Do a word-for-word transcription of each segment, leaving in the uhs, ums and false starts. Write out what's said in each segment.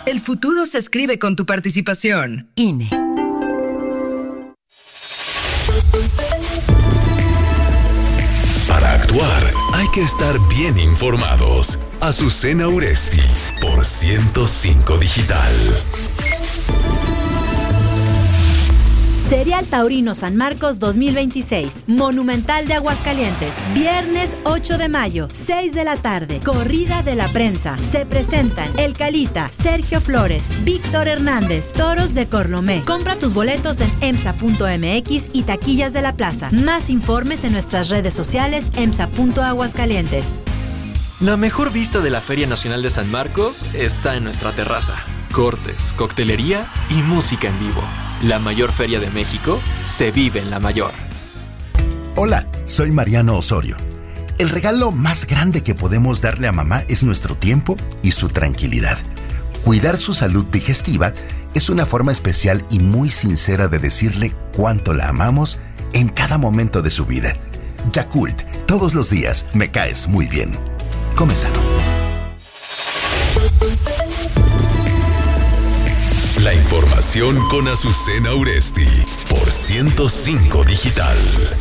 El futuro se escribe con tu participación. I N E. Para actuar hay que estar bien informados. Azucena Uresti por ciento cinco Digital. Serial Taurino San Marcos dos mil veintiséis, Monumental de Aguascalientes, viernes ocho de mayo, seis de la tarde, corrida de la prensa. Se presentan El Calita, Sergio Flores, Víctor Hernández, Toros de Corlomé. Compra tus boletos en emsa punto m x y taquillas de la plaza. Más informes en nuestras redes sociales emsa punto aguascalientes. La mejor vista de la Feria Nacional de San Marcos está en nuestra terraza. Cortes, coctelería y música en vivo. La mayor feria de México se vive en La Mayor. Hola, soy Mariano Osorio. El regalo más grande que podemos darle a mamá es nuestro tiempo y su tranquilidad. Cuidar su salud digestiva es una forma especial y muy sincera de decirle cuánto la amamos en cada momento de su vida. Yakult, todos los días me caes muy bien. Come sano. La información con Azucena Uresti por ciento cinco Digital.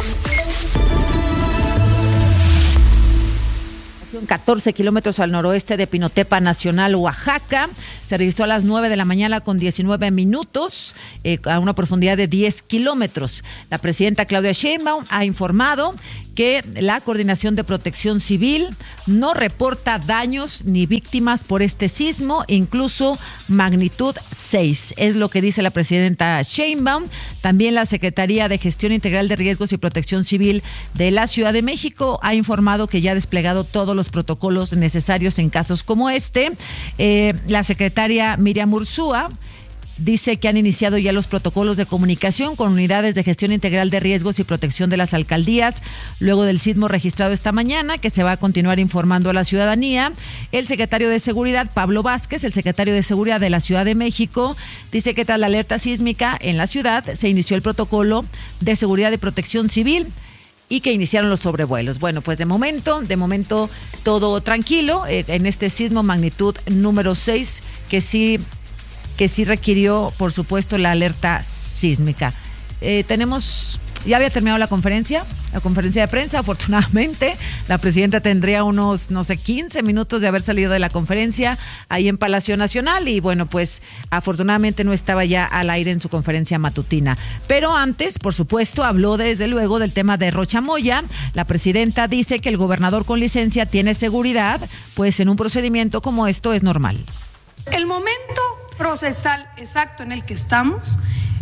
catorce kilómetros al noroeste de Pinotepa Nacional, Oaxaca. Se registró a las nueve de la mañana con diecinueve minutos, eh, a una profundidad de diez kilómetros. La presidenta Claudia Sheinbaum ha informado que la Coordinación de Protección Civil no reporta daños ni víctimas por este sismo, incluso magnitud seis. Es lo que dice la presidenta Sheinbaum. También la Secretaría de Gestión Integral de Riesgos y Protección Civil de la Ciudad de México ha informado que ya ha desplegado todos los protocolos necesarios en casos como este. Eh, la secretaria Miriam Ursúa dice que han iniciado ya los protocolos de comunicación con unidades de gestión integral de riesgos y protección de las alcaldías luego del sismo registrado esta mañana, que se va a continuar informando a la ciudadanía. El secretario de Seguridad, Pablo Vázquez, el secretario de Seguridad de la Ciudad de México, dice que tras la alerta sísmica en la ciudad se inició el protocolo de seguridad y protección civil y que iniciaron los sobrevuelos. Bueno, pues de momento, de momento todo tranquilo eh, en este sismo magnitud número seis, que sí, que sí requirió, por supuesto, la alerta sísmica. Eh, tenemos, ya había terminado la conferencia, la conferencia de prensa. Afortunadamente, la presidenta tendría unos, no sé, quince minutos de haber salido de la conferencia ahí en Palacio Nacional y bueno, pues afortunadamente no estaba ya al aire en su conferencia matutina. Pero antes, por supuesto, habló desde luego del tema de Rocha Moya. La presidenta dice que el gobernador con licencia tiene seguridad, pues en un procedimiento como esto es normal. El momento procesal exacto en el que estamos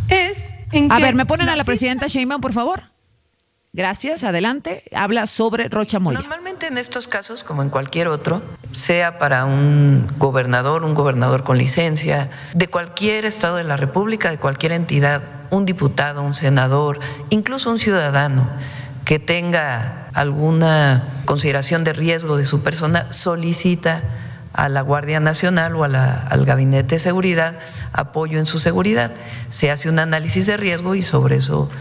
es en A que ver, ¿me ponen la a la presidenta Sheinbaum, por favor? Gracias, adelante. Habla sobre Rocha Moya. Normalmente en estos casos, como en cualquier otro, sea para un gobernador, un gobernador con licencia, de cualquier estado de la República, de cualquier entidad, un diputado, un senador, incluso un ciudadano que tenga alguna consideración de riesgo de su persona, solicita a la Guardia Nacional o a la, al Gabinete de Seguridad apoyo en su seguridad. Se hace un análisis de riesgo y sobre eso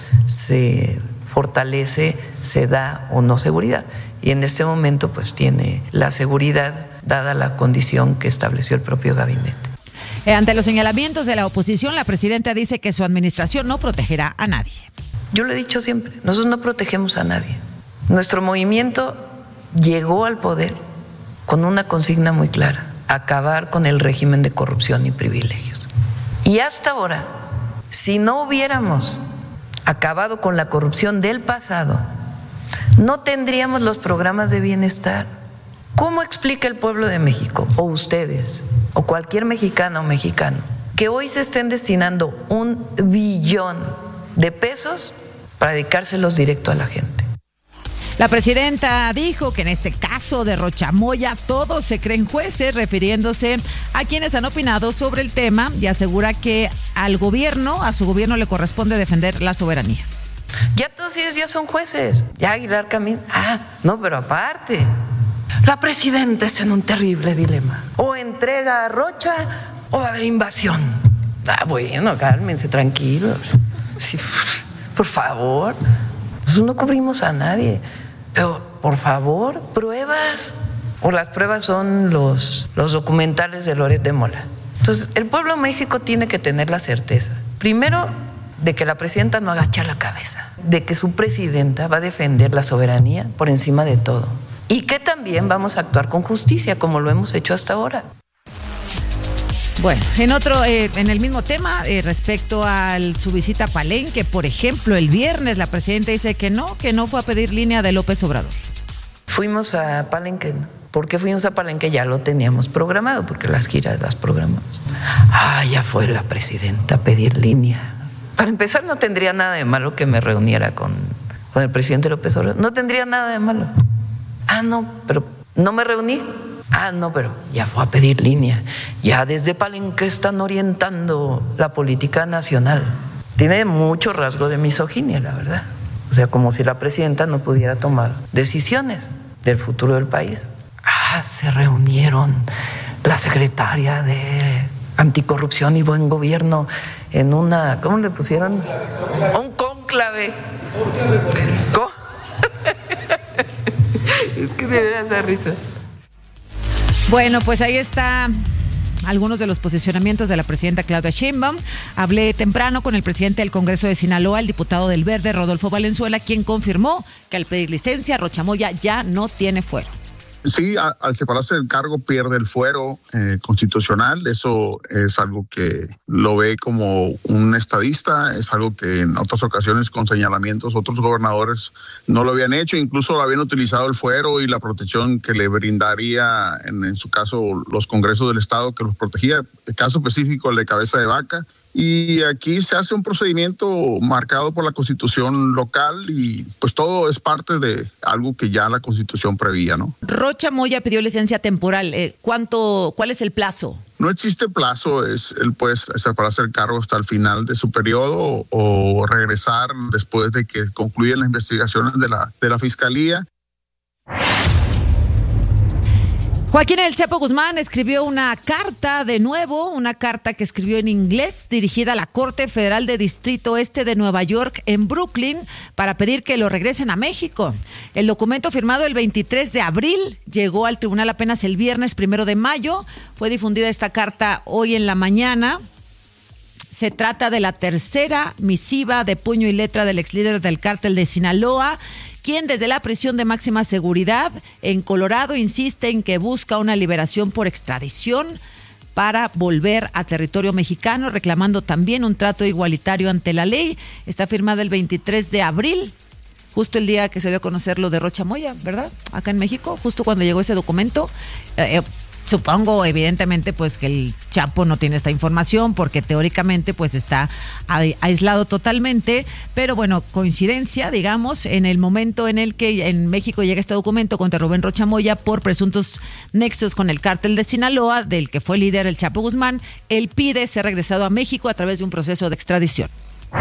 se fortalece, se da o no seguridad. Y en este momento pues tiene la seguridad dada la condición que estableció el propio gabinete. Eh, ante los señalamientos de la oposición, la presidenta dice que su administración no protegerá a nadie. Yo lo he dicho siempre, nosotros no protegemos a nadie. Nuestro movimiento llegó al poder con una consigna muy clara: acabar con el régimen de corrupción y privilegios. Y hasta ahora, si no hubiéramos acabado con la corrupción del pasado, no tendríamos los programas de bienestar. ¿Cómo explica el pueblo de México, o ustedes, o cualquier mexicana o mexicano, que hoy se estén destinando un billón de pesos para dedicárselos directo a la gente? La presidenta dijo que en este caso de Rocha Moya todos se creen jueces, refiriéndose a quienes han opinado sobre el tema, y asegura que al gobierno, a su gobierno le corresponde defender la soberanía. Ya todos ellos ya son jueces. Ya Aguilar Camín, ah, no, pero aparte, la presidenta está en un terrible dilema. O entrega a Rocha o va a haber invasión. Ah, bueno, cálmense, tranquilos. Sí, por favor, nosotros no cubrimos a nadie. Pero, por favor, pruebas. O las pruebas son los, los documentales de Loret de Mola. Entonces, el pueblo de México tiene que tener la certeza, primero, de que la presidenta no agacha la cabeza, de que su presidenta va a defender la soberanía por encima de todo y que también vamos a actuar con justicia como lo hemos hecho hasta ahora. Bueno, en otro, eh, en el mismo tema, eh, respecto a su visita a Palenque, por ejemplo, el viernes la presidenta dice que no, que no fue a pedir línea de López Obrador. Fuimos a Palenque, ¿por qué fuimos a Palenque? Ya lo teníamos programado, porque las giras las programamos. Ah, ya fue la presidenta a pedir línea. Para empezar, no tendría nada de malo que me reuniera con, con el presidente López Obrador, no tendría nada de malo. Ah, no, pero no me reuní. Ah, no, pero ya fue a pedir línea. Ya desde Palenque están orientando la política nacional. Tiene mucho rasgo de misoginia, la verdad. O sea, como si la presidenta no pudiera tomar decisiones del futuro del país. Ah, se reunieron la secretaria de Anticorrupción y Buen Gobierno en una, ¿cómo le pusieron? Un cónclave. ¿Cómo? Es que de veras da risa. Bueno, pues ahí está algunos de los posicionamientos de la presidenta Claudia Sheinbaum. Hablé temprano con el presidente del Congreso de Sinaloa, el diputado del Verde, Rodolfo Valenzuela, quien confirmó que al pedir licencia, Rocha Moya ya no tiene fuero. Sí, a, al separarse del cargo pierde el fuero eh, constitucional. Eso es algo que lo ve como un estadista, es algo que en otras ocasiones con señalamientos otros gobernadores no lo habían hecho, incluso habían utilizado el fuero y la protección que le brindaría, en, en su caso, los congresos del estado que los protegía, el caso específico el de Cabeza de Vaca. Y aquí se hace un procedimiento marcado por la Constitución local y pues todo es parte de algo que ya la Constitución prevía, ¿no? Rocha Moya pidió licencia temporal. Eh, ¿cuánto, ¿Cuál es el plazo? No existe plazo, es él puede separarse el cargo hasta el final de su periodo o, o regresar después de que concluyan las investigaciones de la, de la Fiscalía. Joaquín El Chapo Guzmán escribió una carta de nuevo, una carta que escribió en inglés dirigida a la Corte Federal de Distrito Este de Nueva York en Brooklyn para pedir que lo regresen a México. El documento firmado el veintitrés de abril llegó al tribunal apenas el viernes primero de mayo. Fue difundida esta carta hoy en la mañana. Se trata de la tercera misiva de puño y letra del ex líder del cártel de Sinaloa, quien desde la prisión de máxima seguridad en Colorado insiste en que busca una liberación por extradición para volver a territorio mexicano, reclamando también un trato igualitario ante la ley. Está firmada el veintitrés de abril, justo el día que se dio a conocer lo de Rocha Moya, ¿verdad? Acá en México, justo cuando llegó ese documento. Eh, Supongo, evidentemente, pues que el Chapo no tiene esta información porque teóricamente pues está aislado totalmente, pero bueno, coincidencia, digamos, en el momento en el que en México llega este documento contra Rubén Rocha Moya por presuntos nexos con el cártel de Sinaloa, del que fue líder el Chapo Guzmán, él pide ser regresado a México a través de un proceso de extradición.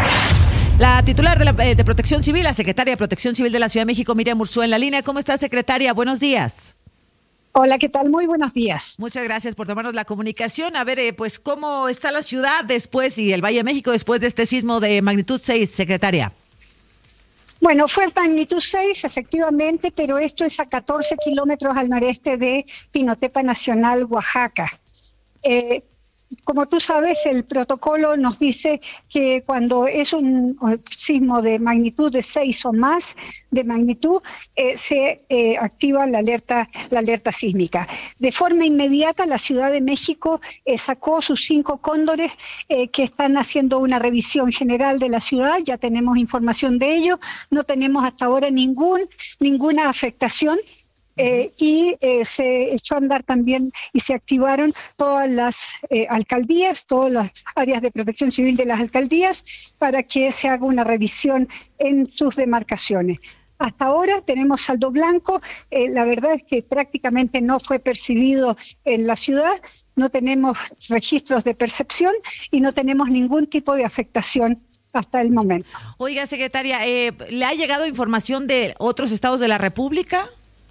La titular de, la, de Protección Civil, la secretaria de Protección Civil de la Ciudad de México, Miriam Urzúa, en la línea. ¿Cómo está, secretaria? Buenos días. Hola, ¿qué tal? Muy buenos días. Muchas gracias por tomarnos la comunicación. A ver, eh, pues, ¿cómo está la ciudad después y el Valle de México después de este sismo de magnitud seis, secretaria? Bueno, fue magnitud seis, efectivamente, pero esto es a catorce kilómetros al noreste de Pinotepa Nacional, Oaxaca. Eh, Como tú sabes, el protocolo nos dice que cuando es un sismo de magnitud de seis o más de magnitud, eh, se eh, activa la alerta, la alerta sísmica. De forma inmediata, la Ciudad de México eh, sacó sus cinco cóndores eh, que están haciendo una revisión general de la ciudad. Ya tenemos información de ello. No tenemos hasta ahora ningún, ninguna afectación. Eh, y eh, se echó a andar también y se activaron todas las eh, alcaldías, todas las áreas de protección civil de las alcaldías para que se haga una revisión en sus demarcaciones. Hasta ahora tenemos saldo blanco, eh, la verdad es que prácticamente no fue percibido en la ciudad, no tenemos registros de percepción y no tenemos ningún tipo de afectación hasta el momento. Oiga, secretaria, eh, ¿le ha llegado información de otros estados de la República?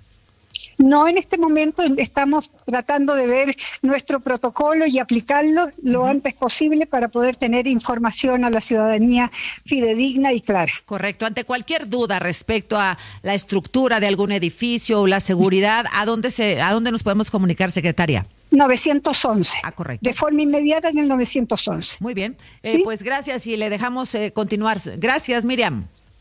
No, en este momento estamos tratando de ver nuestro protocolo y aplicarlo lo uh-huh. antes posible para poder tener información a la ciudadanía fidedigna y clara. Correcto. Ante cualquier duda respecto a la estructura de algún edificio o la seguridad, ¿a dónde se, a dónde nos podemos comunicar, secretaria? novecientos once. Ah, correcto. De forma inmediata en el novecientos once. Muy bien. ¿Sí? Eh, pues gracias y le dejamos eh, continuar. Gracias, Miriam.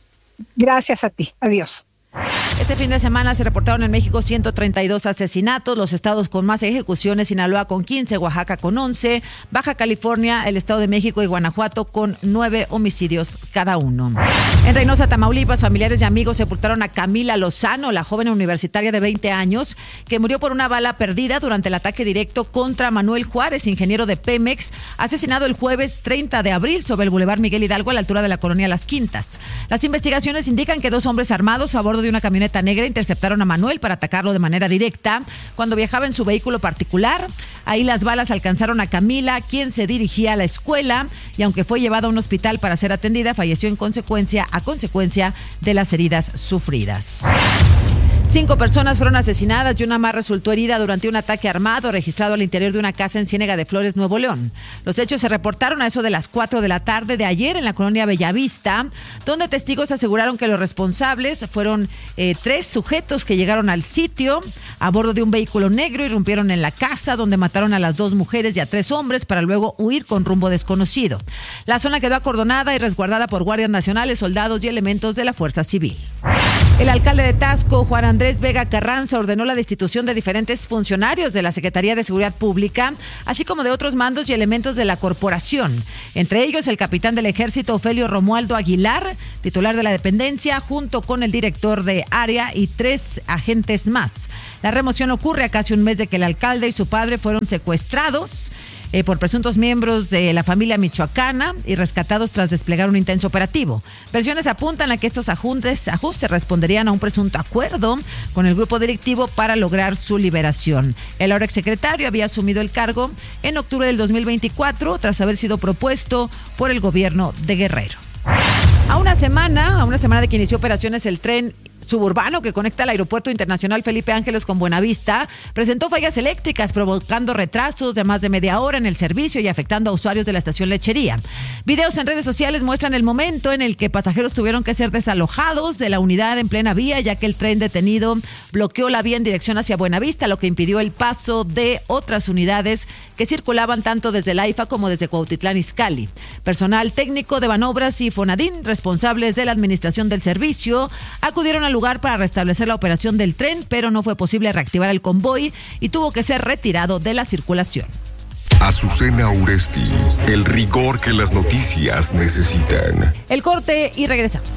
Gracias a ti. Adiós. Este fin de semana se reportaron en México ciento treinta y dos asesinatos, los estados con más ejecuciones, Sinaloa con quince, Oaxaca con once, Baja California, el Estado de México y Guanajuato con nueve homicidios cada uno. En Reynosa, Tamaulipas, familiares y amigos sepultaron a Camila Lozano, la joven universitaria de veinte años, que murió por una bala perdida durante el ataque directo contra Manuel Juárez, ingeniero de Pemex, asesinado el jueves treinta de abril sobre el Boulevard Miguel Hidalgo a la altura de la colonia Las Quintas. Las investigaciones indican que dos hombres armados a bordo de una camioneta negra interceptaron a Manuel para atacarlo de manera directa cuando viajaba en su vehículo particular. Ahí las balas alcanzaron a Camila, quien se dirigía a la escuela, y aunque fue llevada a un hospital para ser atendida, falleció en consecuencia a consecuencia de las heridas sufridas. Cinco personas fueron asesinadas y una más resultó herida durante un ataque armado registrado al interior de una casa en Ciénega de Flores, Nuevo León. Los hechos se reportaron a eso de las cuatro de la tarde de ayer en la colonia Bellavista, donde testigos aseguraron que los responsables fueron eh, tres sujetos que llegaron al sitio a bordo de un vehículo negro, irrumpieron en la casa donde mataron a las dos mujeres y a tres hombres para luego huir con rumbo desconocido. La zona quedó acordonada y resguardada por guardias nacionales, soldados y elementos de la Fuerza Civil. El alcalde de Taxco, Juan Andrés Vega Carranza, ordenó la destitución de diferentes funcionarios de la Secretaría de Seguridad Pública, así como de otros mandos y elementos de la corporación. Entre ellos, el capitán del Ejército, Ofelio Romualdo Aguilar, titular de la dependencia, junto con el director de área y tres agentes más. La remoción ocurre a casi un mes de que el alcalde y su padre fueron secuestrados Eh, por presuntos miembros de la familia michoacana y rescatados tras desplegar un intenso operativo. Versiones apuntan a que estos ajustes, ajustes responderían a un presunto acuerdo con el grupo directivo para lograr su liberación. El ahora exsecretario había asumido el cargo en octubre del dos mil veinticuatro tras haber sido propuesto por el gobierno de Guerrero. A una semana, a una semana de que inició operaciones el tren suburbano que conecta al Aeropuerto Internacional Felipe Ángeles con Buenavista, presentó fallas eléctricas provocando retrasos de más de media hora en el servicio y afectando a usuarios de la estación Lechería. Videos en redes sociales muestran el momento en el que pasajeros tuvieron que ser desalojados de la unidad en plena vía, ya que el tren detenido bloqueó la vía en dirección hacia Buenavista, lo que impidió el paso de otras unidades que circulaban tanto desde el AIFA como desde Cuautitlán Izcalli. Personal técnico de Banobras y Fonadín, responsables de la administración del servicio, acudieron al lugar para restablecer la operación del tren, pero no fue posible reactivar el convoy y tuvo que ser retirado de la circulación. Azucena Uresti, el rigor que las noticias necesitan. El corte y regresamos.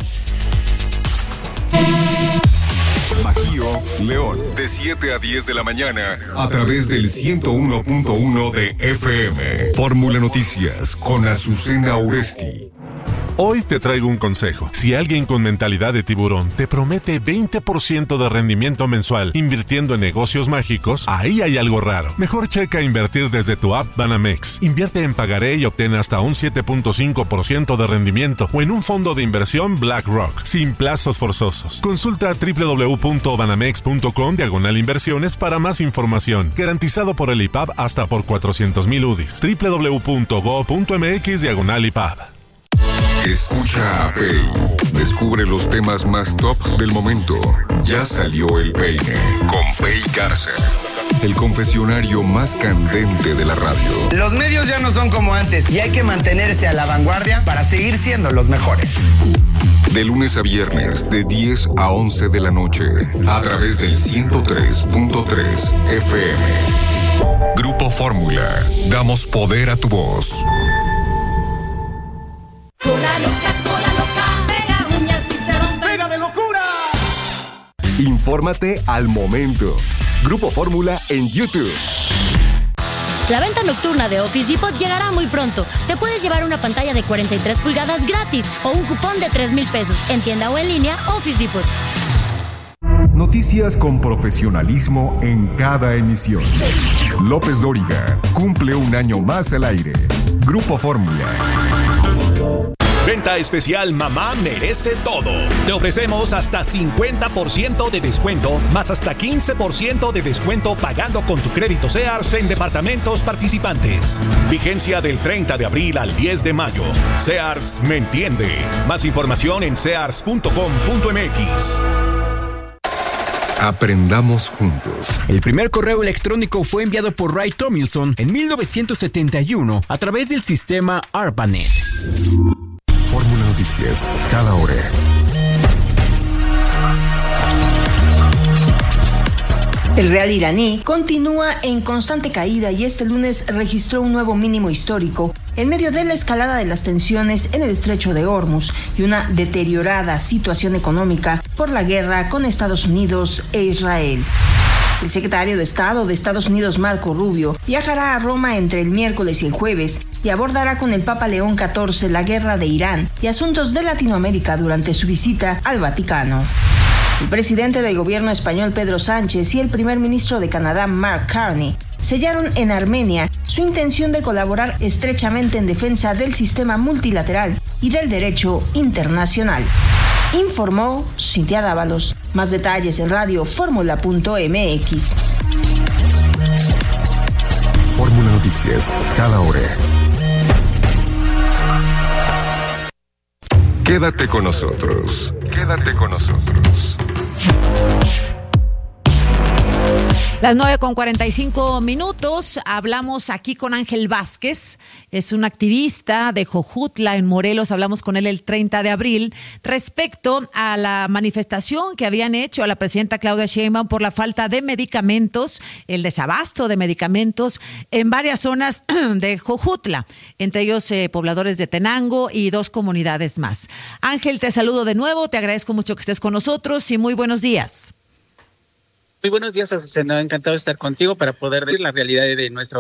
Bajío, León, de siete a diez de la mañana, a través del ciento uno punto uno de F M. Fórmula Noticias con Azucena Uresti. Hoy te traigo un consejo. Si alguien con mentalidad de tiburón te promete veinte por ciento de rendimiento mensual invirtiendo en negocios mágicos, ahí hay algo raro. Mejor checa invertir desde tu app Banamex. Invierte en pagaré y obtén hasta un siete punto cinco por ciento de rendimiento o en un fondo de inversión BlackRock, sin plazos forzosos. Consulta www.banamex.com diagonal inversiones para más información. Garantizado por el I P A B hasta por cuatrocientos mil U D I S. www.go.mx diagonal I P A B. Escucha a Pei. Descubre los temas más top del momento. Ya salió el peine. Con Pei Garza. El confesionario más candente de la radio. Los medios ya no son como antes y hay que mantenerse a la vanguardia para seguir siendo los mejores. De lunes a viernes, de diez a once de la noche, a través del ciento tres punto tres F M. Grupo Fórmula. Damos poder a tu voz. Cola loca, cola loca, pega uñas y se rompe. ¡Pega de locura! Infórmate al momento. Grupo Fórmula en YouTube. La venta nocturna de Office Depot llegará muy pronto. Te puedes llevar una pantalla de cuarenta y tres pulgadas gratis o un cupón de tres mil pesos en tienda o en línea Office Depot. Noticias con profesionalismo en cada emisión. López Dóriga cumple un año más al aire. Grupo Fórmula. Venta especial Mamá Merece Todo. Te ofrecemos hasta cincuenta por ciento de descuento, más hasta quince por ciento de descuento pagando con tu crédito Sears en departamentos participantes. Vigencia del treinta de abril al diez de mayo. Sears me entiende. Más información en sears punto com punto m x. Aprendamos juntos. El primer correo electrónico fue enviado por Ray Tomlinson en mil novecientos setenta y uno a través del sistema ARPANET. Fórmula Noticias, cada hora. El real iraní continúa en constante caída y este lunes registró un nuevo mínimo histórico en medio de la escalada de las tensiones en el estrecho de Hormuz y una deteriorada situación económica por la guerra con Estados Unidos e Israel. El secretario de Estado de Estados Unidos, Marco Rubio, viajará a Roma entre el miércoles y el jueves y abordará con el Papa León catorce la guerra de Irán y asuntos de Latinoamérica durante su visita al Vaticano. El presidente del gobierno español, Pedro Sánchez, y el primer ministro de Canadá, Mark Carney, sellaron en Armenia su intención de colaborar estrechamente en defensa del sistema multilateral y del derecho internacional. Informó Cintia Dávalos. Más detalles en radio fórmula punto m x. Fórmula Noticias, cada hora. Quédate con nosotros. Quédate con nosotros. Las nueve con cuarenta y cinco minutos, hablamos aquí con Ángel Vázquez, es un activista de Jojutla en Morelos, hablamos con él el treinta de abril respecto a la manifestación que habían hecho a la presidenta Claudia Sheinbaum por la falta de medicamentos, el desabasto de medicamentos en varias zonas de Jojutla, entre ellos eh, pobladores de Tenango y dos comunidades más. Ángel, te saludo de nuevo, te agradezco mucho que estés con nosotros y muy buenos días. Muy buenos días, Azucena. Encantado de estar contigo para poder ver la realidad de nuestra